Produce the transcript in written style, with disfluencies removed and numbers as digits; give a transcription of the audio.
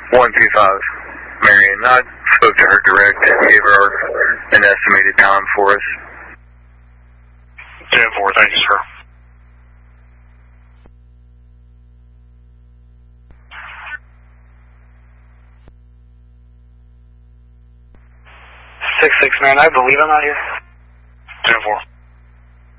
125, Marion. I spoke to her direct, gave her an estimated time for us. 10-4, thank you, sir. I believe I'm out here. 10-4.